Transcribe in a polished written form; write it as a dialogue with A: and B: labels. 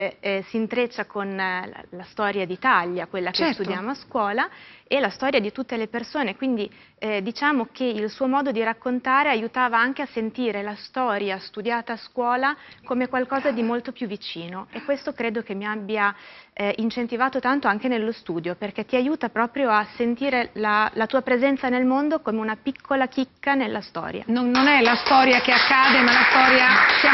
A: si intreccia con la storia d'Italia, quella che studiamo a scuola, e la storia di tutte le persone, quindi diciamo che il suo modo di raccontare aiutava anche a sentire la storia studiata a scuola come qualcosa di molto più vicino, e questo credo che mi abbia incentivato tanto anche nello studio, perché ti aiuta proprio a sentire la tua presenza nel mondo come una piccola chicca nella storia.
B: Non è la storia che accade, ma la storia